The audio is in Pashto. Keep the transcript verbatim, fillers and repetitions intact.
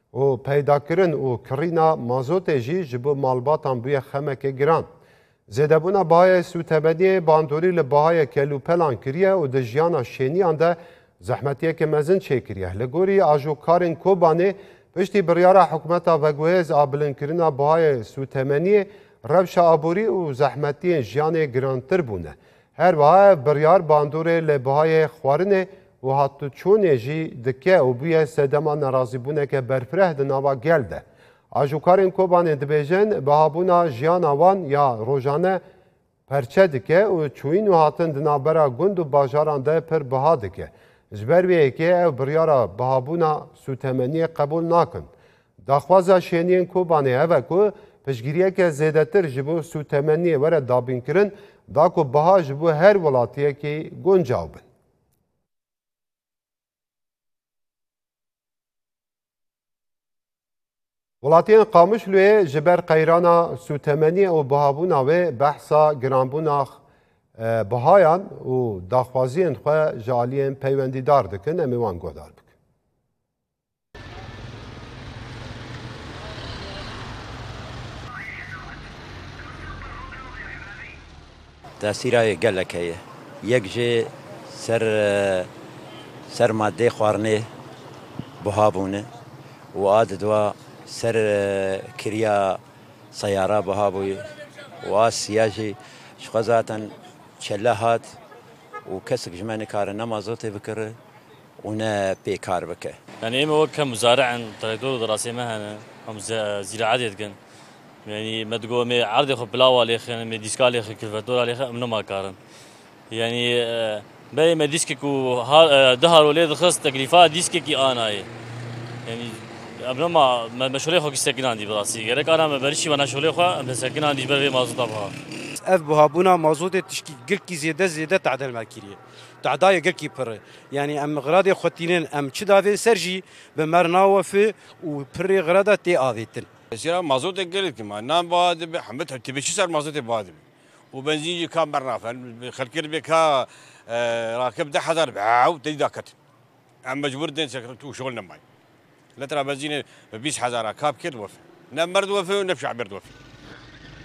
و پیداکردن و کرینا مازوت جی جبو مالباتان بوی خمک گران. زیدبونا بهای سوتبدی باندوری لبهای کلوپلان کریه و دجیانا شینیان ده زحمتیه که مزن چه کریه. لگوری آجو کارین کوبانه پشتی بریارا حکومتا وگوهز آبلن کرینا بهای سوتمنی روش آبوری و زحمتی جیان گرانتر بونه. هر وهای بریار باندوری لبهای خوارنه و حتی چونه جی دکه و بیه سدما نرازی بونه که برفره دناوا گلده. آجوکارین کوبانه دبیجن بهابونا جیان آوان یا روژانه پرچه دکه و چوین و حتن دنابرا گند و باجاران ده پر بها دکه. جبرویه که او بریارا بهابونا سوتمنی قبول ناکن. داخوازا شینین کوبانه اوه که پشگیریه که زیده تر جبو سوتمنی وره دابین کرن دا که بها جبو هر ولاتیه که گنجاو بن. ولاتین قامشلوی جبر قیرانا سوتمنی و بهابونا و بحثا گرانبونا بهایان و داخوازین خواه جالین پیوندی دار دکن امیوان گودار بکن. تأثیرهای گلکه یک جه سر سر ماده خوارنه بهابونه و عادت و سر کریا سیاره بهابوی و سیاجی شخصاتن چلهات و کسک جمعنی کار نمازوتی بکره و نه پیکار بکه. يعني إما وقت مزارع تراكتور دراسي مهنة هم زراعة يتكن يعني ما تقول مي عرض يخو بلاوة ليخ يعني مي ديسكال يخ كلفتورة ليخ منو ما كارن يعني باي ما ديسكك و دهر وليد خص تكلفات ديسكك أنا يعني ابنا ما مشغولي خو كسكن عندي براسي غير انا ما برشي وانا شغلي خو مسكن عندي بري مازوطه بها اف بهابونا مازوطه تشكي قلكي زياده زياده تعدل ماكيريه تعداي قلكي بر يعني ام غرادي خوتينين ام تشدافي سرجي بمرناوف وبري غرادا تي افيتن سيرا مازوطه قلت ما نام بعد حمد تبي شو صار مازوطه بعد وبنزين كان برناف خلكير بك راكب ده حذر باو تداكت ام مجبور دين سكرتو شغلنا معي لا ترى بنزين بيس حزارة كاب كير وفي نمرد وفي ونفشع برد وفي